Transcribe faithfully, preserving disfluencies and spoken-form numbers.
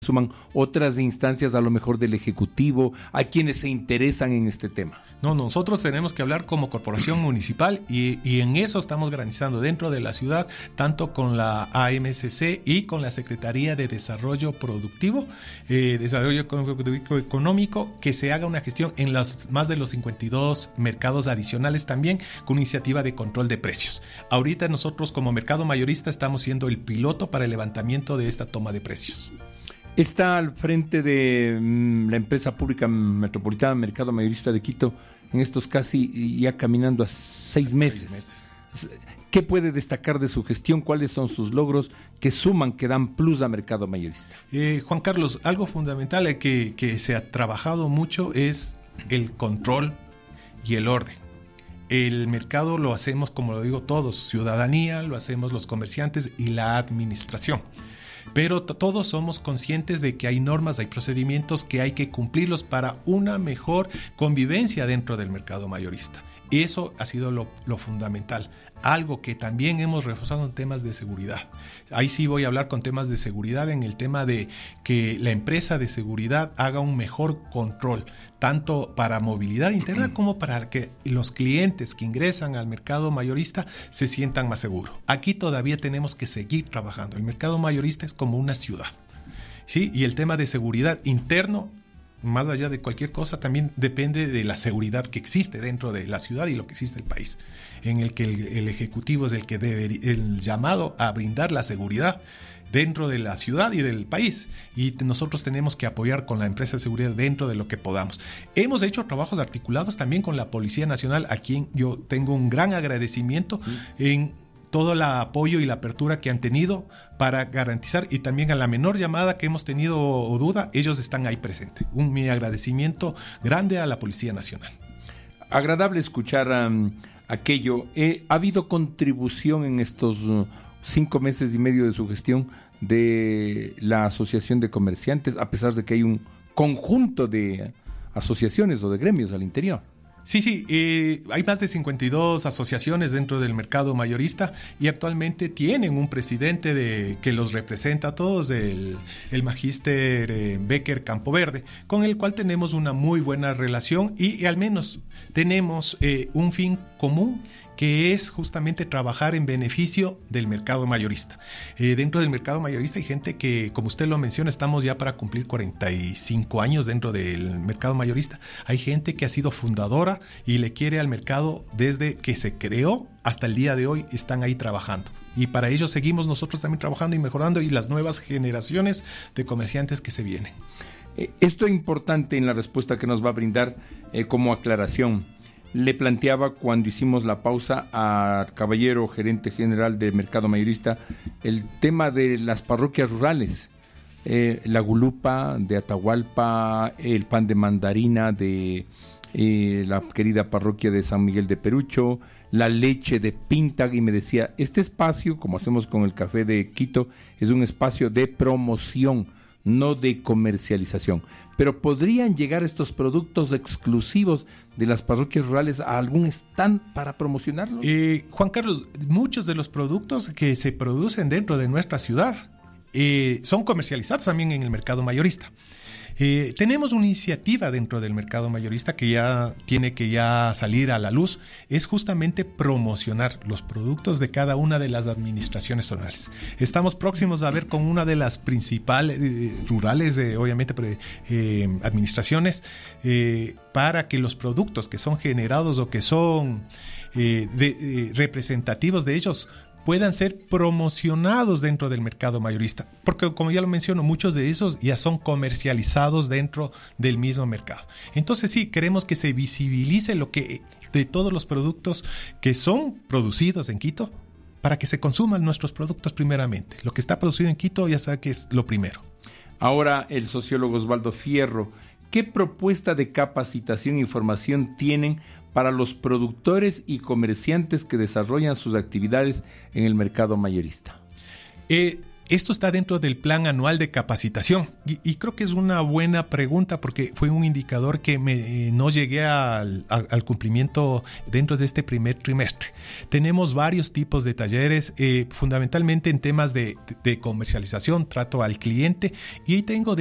suman otras instancias, a lo mejor del Ejecutivo, a quienes se interesan en este tema? No, nosotros tenemos que hablar como corporación municipal y, y en eso estamos garantizando dentro de la ciudad, tanto con la A M C C y con la Secretaría de Desarrollo Productivo, eh, Desarrollo Económico, que se haga una gestión en los más de los cincuenta y dos mercados adicionales también, con iniciativa de control de precios. Ahorita nosotros como mercado mayorista estamos siendo el piloto para el levantamiento de esta toma de precios. Está al frente de mm, la empresa pública metropolitana Mercado Mayorista de Quito en estos casi ya caminando a seis meses. Seis meses. ¿Qué puede destacar de su gestión? ¿Cuáles son sus logros que suman, que dan plus a Mercado Mayorista? Eh, Juan Carlos, algo fundamental que, que se ha trabajado mucho es el control y el orden. El mercado lo hacemos, como lo digo todos, ciudadanía, lo hacemos los comerciantes y la administración. Pero t- todos somos conscientes de que hay normas, hay procedimientos que hay que cumplirlos para una mejor convivencia dentro del mercado mayorista. Y eso ha sido lo, lo fundamental. Algo que también hemos reforzado en temas de seguridad. Ahí sí voy a hablar con temas de seguridad, en el tema de que la empresa de seguridad haga un mejor control, tanto para movilidad interna como para que los clientes que ingresan al mercado mayorista se sientan más seguros. Aquí todavía tenemos que seguir trabajando. El mercado mayorista es como una ciudad, ¿sí? Y el tema de seguridad interno, más allá de cualquier cosa, también depende de la seguridad que existe dentro de la ciudad y lo que existe en el país, en el que el, el Ejecutivo es el que debe, el llamado a brindar la seguridad dentro de la ciudad y del país, y nosotros tenemos que apoyar con la empresa de seguridad dentro de lo que podamos. Hemos hecho trabajos articulados también con la Policía Nacional, a quien yo tengo un gran agradecimiento sí. en todo el apoyo y la apertura que han tenido para garantizar, y también a la menor llamada que hemos tenido o duda, ellos están ahí presentes. Un mi agradecimiento grande a la Policía Nacional. Agradable escuchar um, aquello. Eh, ¿Ha habido contribución en estos uh, cinco meses y medio de su gestión de la Asociación de Comerciantes, a pesar de que hay un conjunto de asociaciones o de gremios al interior? Sí, sí, eh, hay más de cincuenta y dos asociaciones dentro del mercado mayorista y actualmente tienen un presidente de, que los representa a todos, el, el magíster eh, Becker Campoverde, con el cual tenemos una muy buena relación y, y al menos tenemos eh, un fin común, que es justamente trabajar en beneficio del mercado mayorista. Eh, dentro del mercado mayorista hay gente que, como usted lo menciona, estamos ya para cumplir cuarenta y cinco años dentro del mercado mayorista. Hay gente que ha sido fundadora y le quiere al mercado desde que se creó hasta el día de hoy, están ahí trabajando. Y para ello seguimos nosotros también trabajando y mejorando, y las nuevas generaciones de comerciantes que se vienen. Eh, esto es importante en la respuesta que nos va a brindar eh, como aclaración. Le planteaba cuando hicimos la pausa al caballero gerente general de Mercado Mayorista el tema de las parroquias rurales, eh, la gulupa de Atahualpa, el pan de mandarina de eh, la querida parroquia de San Miguel de Perucho, la leche de Pinta, y me decía, este espacio, como hacemos con el café de Quito, es un espacio de promoción, no de comercialización. Pero ¿podrían llegar estos productos exclusivos de las parroquias rurales a algún stand para promocionarlo? Eh, Juan Carlos, muchos de los productos que se producen dentro de nuestra ciudad eh, son comercializados también en el mercado mayorista. Eh, tenemos una iniciativa dentro del mercado mayorista que ya tiene que ya salir a la luz, es justamente promocionar los productos de cada una de las administraciones zonales. Estamos próximos a ver con una de las principales eh, rurales, eh, obviamente, eh, administraciones, eh, para que los productos que son generados o que son eh, de, eh, representativos de ellos puedan ser promocionados dentro del mercado mayorista, porque como ya lo menciono, muchos de esos ya son comercializados dentro del mismo mercado. Entonces sí, queremos que se visibilice lo que de todos los productos que son producidos en Quito, para que se consuman nuestros productos primeramente. Lo que está producido en Quito ya sabe que es lo primero. Ahora el sociólogo Osvaldo Fierro, ¿qué propuesta de capacitación e información tienen para los productores y comerciantes que desarrollan sus actividades en el mercado mayorista? Eh, Esto está dentro del plan anual de capacitación y, y creo que es una buena pregunta porque fue un indicador que me, eh, no llegué al, al, al cumplimiento dentro de este primer trimestre. Tenemos varios tipos de talleres, eh, fundamentalmente en temas de, de comercialización, trato al cliente, y ahí tengo